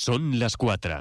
Són les 4.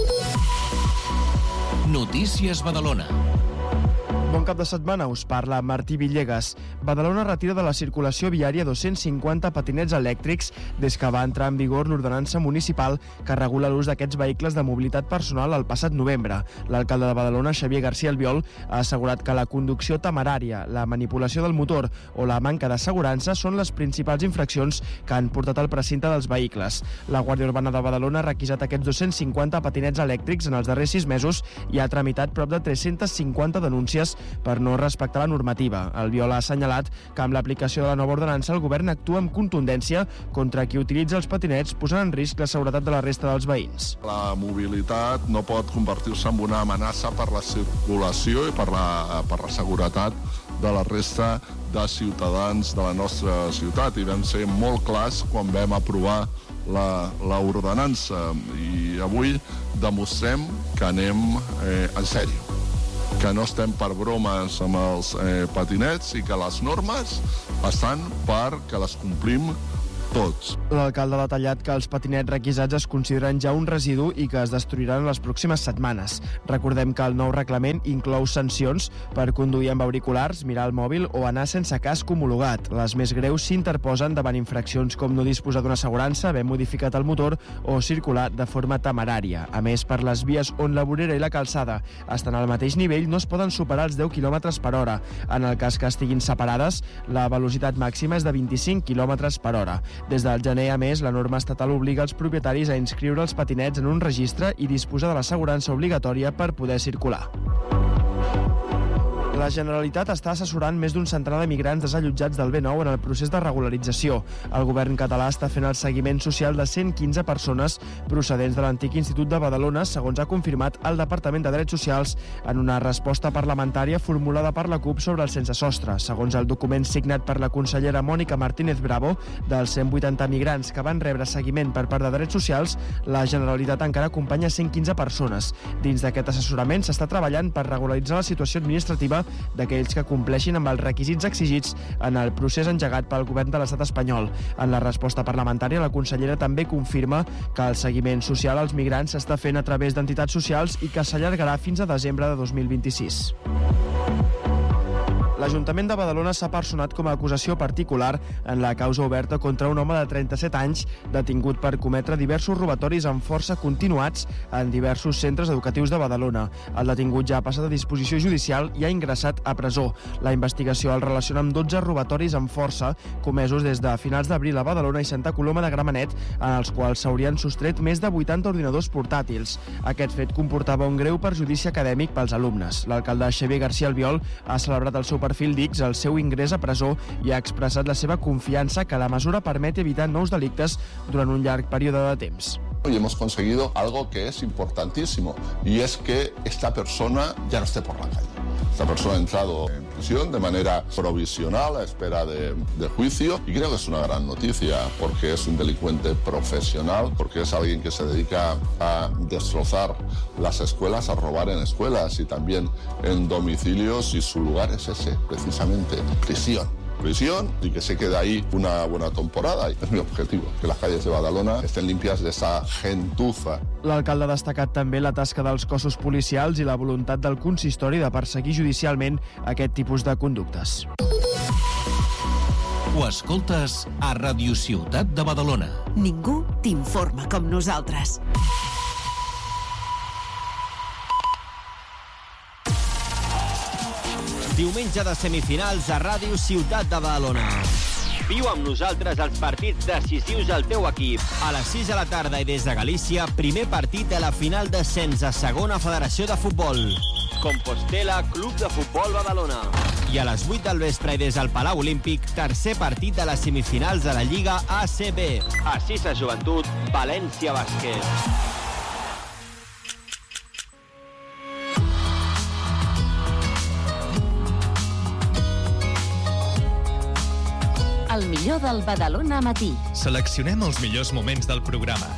Notícies Badalona. Bon cap de setmana, us parla Martí Villegas. Badalona retira de la circulació viària 250 patinets elèctrics des que va entrar en vigor l'ordenança municipal que regula l'ús d'aquests vehicles de mobilitat personal el passat novembre. L'alcalde de Badalona, Xavier García Albiol, ha assegurat que la conducció temerària, la manipulació del motor o la manca d'assegurança són les principals infraccions que han portat al precinte dels vehicles. La Guàrdia Urbana de Badalona ha requisat aquests 250 patinets elèctrics en els darrers 6 mesos i ha tramitat prop de 350 denúncies per no respectar la normativa. Albiol ha assenyalat que amb l'aplicació de la nova ordenança el govern actua amb contundència contra qui utilitza els patinets, posant en risc la seguretat de la resta dels veïns. La mobilitat no pot convertir-se en una amenaça per la circulació i per la seguretat de la resta de ciutadans de la nostra ciutat, i vam ser molt clars quan vam aprovar l'ordenança, i avui demostrem que anem en sèrio, que no estem per bromes amb els patinets i que les normes estan perquè les complim tots. L'alcalde ha detallat que els patinets requisats es consideren ja un residu i que es destruiran en les pròximes setmanes. Recordem que el nou reglament inclou sancions per conduir amb auriculars, mirar el mòbil o anar sense casc homologat. Les més greus s'interposen davant infraccions com no disposar d'una assegurança, haver modificat el motor o circular de forma temerària. A més, per les vies on la vorera i la calçada estan al mateix nivell, no es poden superar els 10 km per hora. En el cas que estiguin separades, la velocitat màxima és de 25 km per hora. Des del gener, a més, la norma estatal obliga els propietaris a inscriure els patinets en un registre i disposar de l'assegurança obligatòria per poder circular. La Generalitat està assessorant més d'un centenar de migrants desallotjats del B9 en el procés de regularització. El govern català està fent el seguiment social de 115 persones procedents de l'antic Institut de Badalona, segons ha confirmat el Departament de Drets Socials en una resposta parlamentària formulada per la CUP sobre el sense sostre. Segons el document signat per la consellera Mònica Martínez Bravo, dels 180 migrants que van rebre seguiment per part de Drets Socials, la Generalitat encara acompanya 115 persones. Dins d'aquest assessorament s'està treballant per regularitzar la situació administrativa d'aquells que compleixin amb els requisits exigits en el procés engegat pel govern de l'estat espanyol. En la resposta parlamentària, la consellera també confirma que el seguiment social als migrants s'està fent a través d'entitats socials i que s'allargarà fins a desembre de 2026. L'Ajuntament de Badalona s'ha personat com a acusació particular en la causa oberta contra un home de 37 anys detingut per cometre diversos robatoris amb força continuats en diversos centres educatius de Badalona. El detingut ja ha passat a disposició judicial i ha ingressat a presó. La investigació el relaciona amb 12 robatoris amb força comesos des de finals d'abril a Badalona i Santa Coloma de Gramenet, en els quals s'haurien sostret més de 80 ordinadors portàtils. Aquest fet comportava un greu perjudici acadèmic pels alumnes. L'alcalde Xavier García Albiol ha celebrat el seu perfil d'X el seu ingrés a presó i ha expressat la seva confiança que la mesura permet evitar nous delictes durant un llarg període de temps. Y hemos conseguido algo que es importantísimo, y es que esta persona ya no esté por la calle. Esta persona ha entrado en prisión de manera provisional a espera de juicio, y creo que es una gran noticia porque es un delincuente profesional, porque es alguien que se dedica a destrozar las escuelas, a robar en escuelas y también en domicilios, y su lugar es ese, precisamente, prisión y que se quede ahí una buena temporada. Es mi objetivo, que las calles de Badalona estén limpias de esa gentuza. L'alcalde ha destacat també la tasca dels cossos policials i la voluntat del consistori de perseguir judicialment aquest tipus de conductes. Ho escoltes a Ràdio Ciutat de Badalona. Ningú t'informa com nosaltres. Diumenge de semifinals a Ràdio Ciutat de Badalona. Viu amb nosaltres els partits decisius al teu equip. A les 6 de la tarda i des de Galícia, primer partit de la final d'ascens a Segona Federació de Futbol. Compostela, Club de Futbol Badalona. I a les 8 del vespre i des del Palau Olímpic, tercer partit de les semifinals de la Lliga ACB. A 6 a Joventut, València Bàsquet. El millor del Badalona Matí. Seleccionem els millors moments del programa.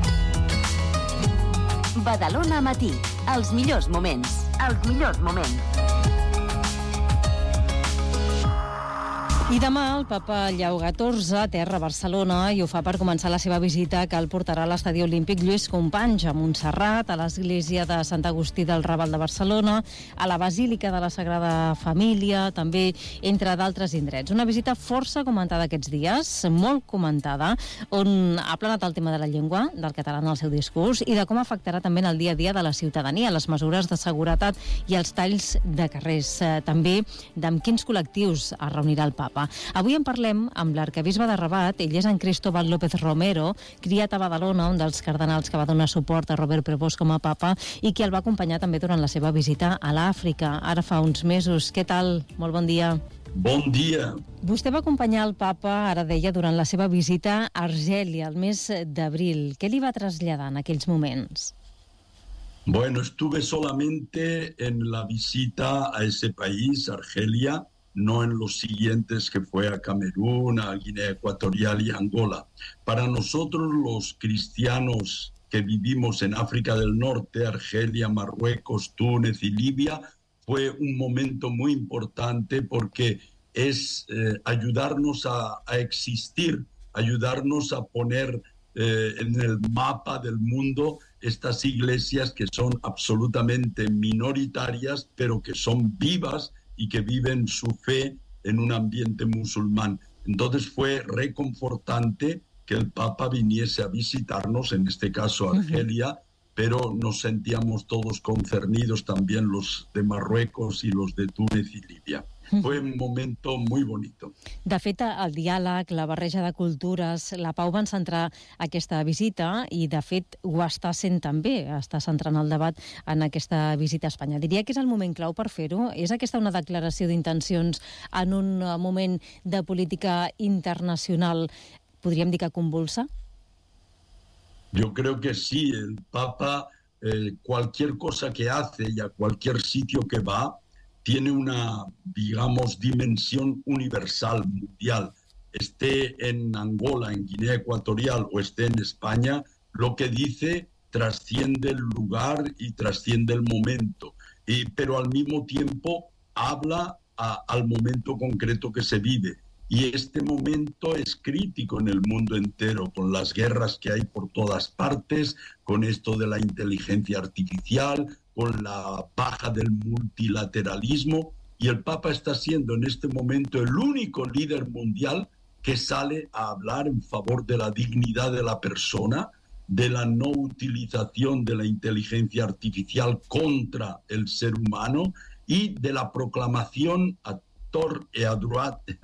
Badalona Matí. Els millors moments. Els millors moments. I demà el papa Lleó XIV aterra a Barcelona i ho fa per començar la seva visita que el portarà a l'estadi olímpic Lluís Companys, a Montserrat, a l'església de Sant Agustí del Raval de Barcelona, a la Basílica de la Sagrada Família, també entre d'altres indrets. Una visita força comentada aquests dies, molt comentada, on ha planat el tema de la llengua, del català en el seu discurs, i de com afectarà també en el dia a dia de la ciutadania, les mesures de seguretat i els talls de carrers. També d'amb quins col·lectius es reunirà el papa. Avui en parlem amb l'arquebisbe de Rabat. Ell és en Cristóbal López Romero, criat a Badalona, un dels cardenals que va donar suport a Robert Prevost com a papa i qui el va acompanyar també durant la seva visita a l'Àfrica, ara fa uns mesos. Què tal? Molt bon dia. Bon dia. Vostè va acompanyar el papa, ara deia, durant la seva visita a Argèlia, el mes d'abril. Què li va traslladar en aquells moments? Bueno, estuve solamente en la visita a ese país, Argelia, no en los siguientes que fue a Camerún, a Guinea Ecuatorial y Angola. Para nosotros los cristianos que vivimos en África del Norte, Argelia, Marruecos, Túnez y Libia, fue un momento muy importante porque es ayudarnos a existir, ayudarnos a poner en el mapa del mundo estas iglesias que son absolutamente minoritarias, pero que son vivas y que viven su fe en un ambiente musulmán. Entonces fue reconfortante que el Papa viniese a visitarnos, en este caso a Argelia, pero nos sentíamos todos concernidos, también los de Marruecos y los de Túnez y Libia. Fue un momento muy bonito. De fet, el diàleg, la barreja de cultures, la pau van centrar aquesta visita i, de fet, ho està sent també, està centrant el debat en aquesta visita a Espanya. Diria que és el moment clau per fer-ho? És aquesta una declaració d'intencions en un moment de política internacional, podríem dir que convulsa? Yo creo que sí, el Papa, cualquier cosa que hace y a cualquier sitio que va, tiene una, digamos, dimensión universal, mundial. Esté en Angola, en Guinea Ecuatorial o esté en España, lo que dice trasciende el lugar y trasciende el momento. Pero al mismo tiempo habla al momento concreto que se vive. Y este momento es crítico en el mundo entero, con las guerras que hay por todas partes, con esto de la inteligencia artificial, con la baja del multilateralismo, y el Papa está siendo en este momento el único líder mundial que sale a hablar en favor de la dignidad de la persona, de la no utilización de la inteligencia artificial contra el ser humano y de la proclamación a tort et à droite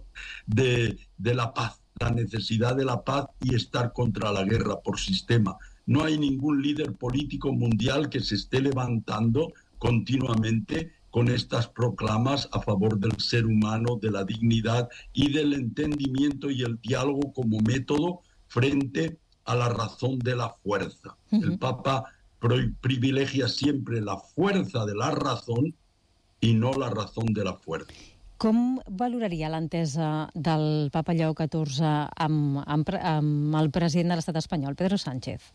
de la paz, la necesidad de la paz y estar contra la guerra por sistema. No hay ningún líder político mundial que se esté levantando continuamente con estas proclamas a favor del ser humano, de la dignidad y del entendimiento y el diálogo como método frente a la razón de la fuerza. El Papa privilegia siempre la fuerza de la razón i no la raó de la fuerza. Com valoraria l'entesa del papa Lleó XIV amb el president de l'estat espanyol, Pedro Sánchez?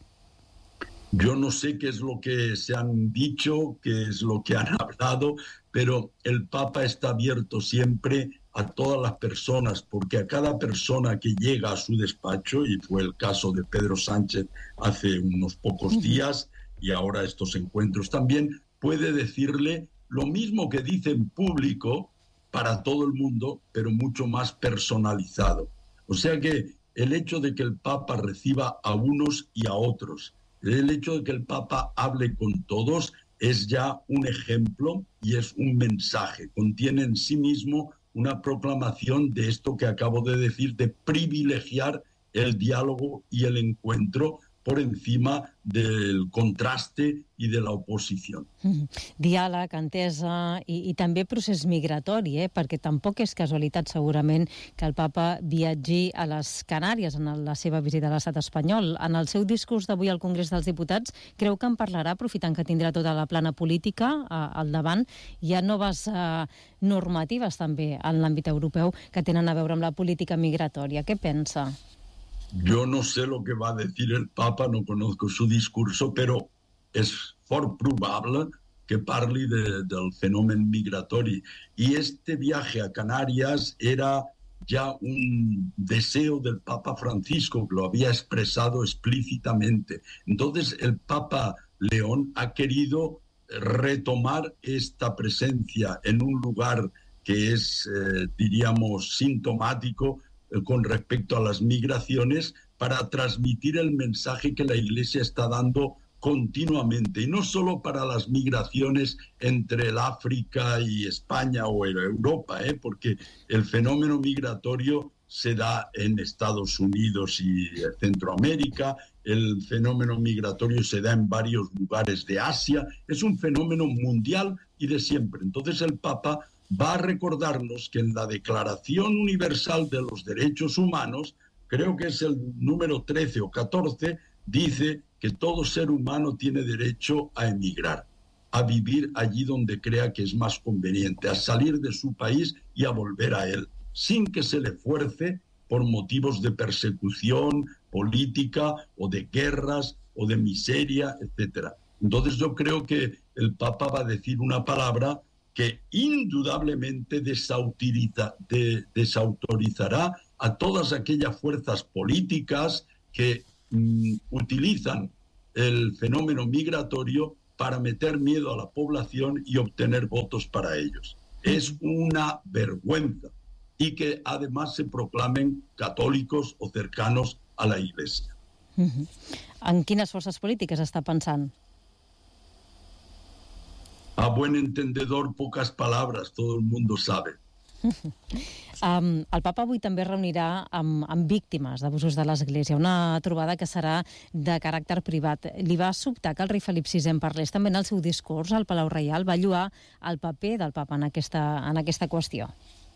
Yo no sé qué es lo que se han dicho, qué es lo que han hablado, pero el Papa está abierto siempre a todas las personas, porque a cada persona que llega a su despacho, y fue el caso de Pedro Sánchez hace unos pocos días, y ahora estos encuentros también, puede decirle lo mismo que dice en público para todo el mundo, pero mucho más personalizado. O sea que el hecho de que el Papa reciba a unos y a otros, el hecho de que el Papa hable con todos es ya un ejemplo y es un mensaje. Contiene en sí mismo una proclamación de esto que acabo de decir, de privilegiar el diálogo y el encuentro por encima del contraste i de l'oposició. Diàleg, entesa i també procés migratori, perquè tampoc és casualitat segurament que el papa viatgi a les Canàries en la seva visita a l'estat espanyol. En el seu discurs d'avui al Congrés dels Diputats creu que en parlarà, aprofitant que tindrà tota la plana política al davant. Hi ha noves normatives també en l'àmbit europeu que tenen a veure amb la política migratòria. Què pensa? Yo no sé lo que va a decir el Papa, no conozco su discurso, pero es fort probable que parli del fenomen migratori. Y este viaje a Canarias era ya un deseo del Papa Francisco, que lo había expresado explícitamente. Entonces el Papa León ha querido retomar esta presencia en un lugar que es, diríamos, sintomático con respecto a las migraciones, para transmitir el mensaje que la Iglesia está dando continuamente, y no solo para las migraciones entre el África y España o Europa, porque el fenómeno migratorio se da en Estados Unidos y Centroamérica, el fenómeno migratorio se da en varios lugares de Asia, es un fenómeno mundial y de siempre. Entonces el Papa va a recordarnos que en la Declaración Universal de los Derechos Humanos, creo que es el número 13 o 14, dice que todo ser humano tiene derecho a emigrar, a vivir allí donde crea que es más conveniente, a salir de su país y a volver a él, sin que se le fuerce por motivos de persecución política o de guerras o de miseria, etc. Entonces yo creo que el Papa va a decir una palabra que indudablemente desautorizará a todas aquellas fuerzas políticas que utilizan el fenómeno migratorio para meter miedo a la población y obtener votos para ellos. Es una vergüenza, y que además se proclamen católicos o cercanos a la Iglesia. En quines forces polítiques està pensant? A buen entendedor, pocas palabras, todo el mundo sabe. El Papa avui també es reunirà amb víctimes d'abusos de l'Església, una trobada que serà de caràcter privat. Li va sobtar que el rei Felip VI en parlés també en el seu discurs al Palau Reial, va lloar el paper del Papa en aquesta qüestió.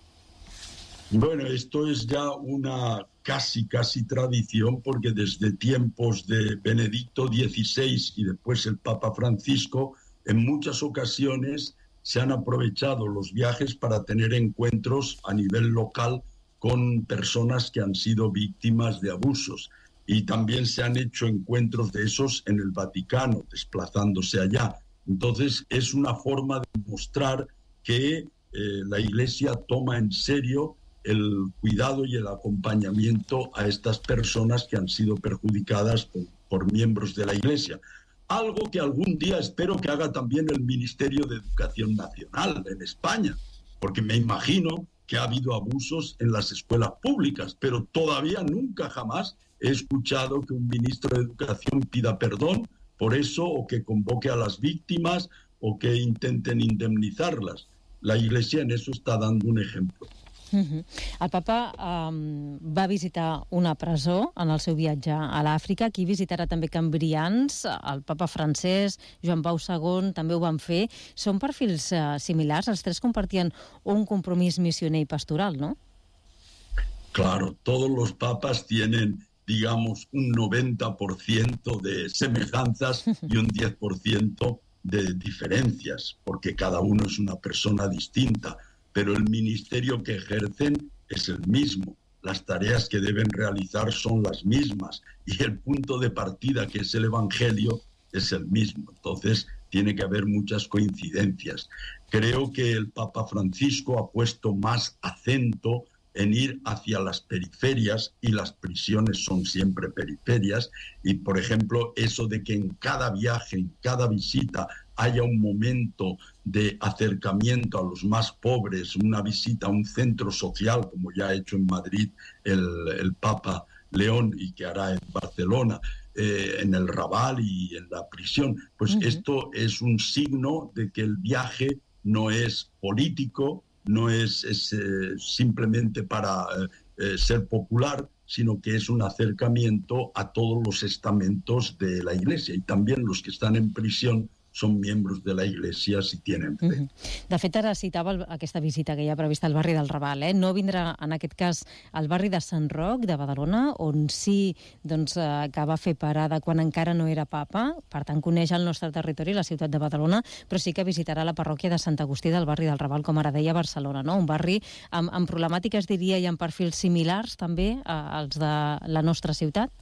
Bueno, esto es ya una casi tradición, porque desde tiempos de Benedicto XVI y después el Papa Francisco, en muchas ocasiones se han aprovechado los viajes para tener encuentros a nivel local con personas que han sido víctimas de abusos. Y también se han hecho encuentros de esos en el Vaticano, desplazándose allá. Entonces es una forma de mostrar que la Iglesia toma en serio el cuidado y el acompañamiento a estas personas que han sido perjudicadas por miembros de la Iglesia. Algo que algún día espero que haga también el Ministerio de Educación Nacional en España, porque me imagino que ha habido abusos en las escuelas públicas, pero todavía nunca jamás he escuchado que un ministro de Educación pida perdón por eso, o que convoque a las víctimas, o que intenten indemnizarlas. La Iglesia en eso está dando un ejemplo. El Papa va visitar una presó en el seu viatge a l'Àfrica. Aquí visitarà també cambrians. El Papa francès, Joan Pau II, també ho van fer. Són perfils similars. Els tres compartien un compromís missioner i pastoral, ¿no? Claro, todos los papas tienen, digamos, un 90% de semejanzas y un 10% de diferencias, porque cada uno es una persona distinta. Pero el ministerio que ejercen es el mismo, las tareas que deben realizar son las mismas y el punto de partida, que es el Evangelio, es el mismo. Entonces tiene que haber muchas coincidencias. Creo que el Papa Francisco ha puesto más acento en ir hacia las periferias, y las prisiones son siempre periferias, y por ejemplo eso de que en cada viaje, en cada visita, haya un momento de acercamiento a los más pobres, una visita a un centro social, como ya ha hecho en Madrid el Papa León y que hará en Barcelona, en el Raval y en la prisión. Pues esto es un signo de que el viaje no es político, no es simplemente para ser popular, sino que es un acercamiento a todos los estamentos de la Iglesia, y también los que están en prisión són membres de la Iglesia si tenen fe. De fet, ara citava aquesta visita que hi ha prevista al barri del Raval. No vindrà, en aquest cas, al barri de Sant Roc, de Badalona, on sí que va fer parada quan encara no era papa, per tant coneix el nostre territori, la ciutat de Badalona, però sí que visitarà la parròquia de Sant Agustí del barri del Raval, com ara deia, Barcelona, no? Un barri amb problemàtiques, diria, i amb perfils similars també als de la nostra ciutat.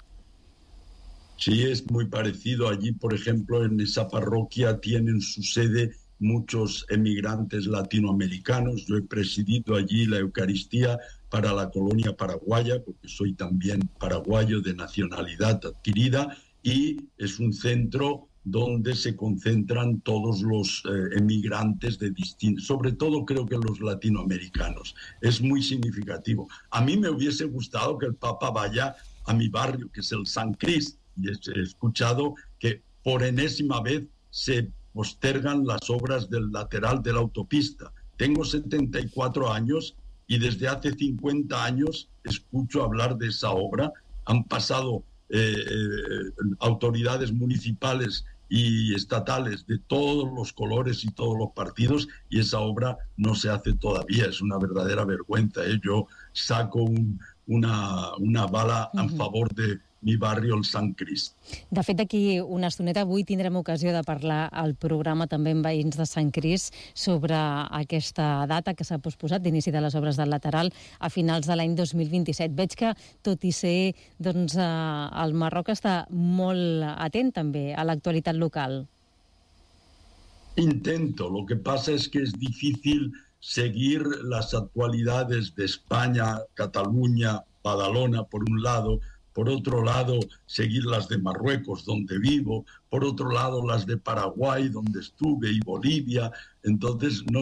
Sí, es muy parecido. Allí, por ejemplo, en esa parroquia tienen su sede muchos emigrantes latinoamericanos. Yo he presidido allí la Eucaristía para la colonia paraguaya, porque soy también paraguayo de nacionalidad adquirida, y es un centro donde se concentran todos los emigrantes de distintos, sobre todo creo que los latinoamericanos. Es muy significativo. A mí me hubiese gustado que el Papa vaya a mi barrio, que es el San Crist, y he escuchado que por enésima vez se postergan las obras del lateral de la autopista. Tengo 74 años y desde hace 50 años escucho hablar de esa obra. Han pasado autoridades municipales y estatales de todos los colores y todos los partidos, y esa obra no se hace todavía. Es una verdadera vergüenza. Yo saco una bala en favor de mi barri, el Sant Crist. De fet, d'aquí una estoneta avui tindrem ocasió de parlar al programa també amb veïns de Sant Crist sobre aquesta data que s'ha posposat d'inici de les obres del lateral a finals de l'any 2027. Veig que, tot i ser, doncs, el Marroc està molt atent també a l'actualitat local. Intento. Lo que pasa es que es difícil seguir las actualidades de España, Cataluña, Badalona, por un lado. Por otro lado, seguir las de Marruecos, donde vivo. Por otro lado, las de Paraguay, donde estuve, y Bolivia. Entonces, no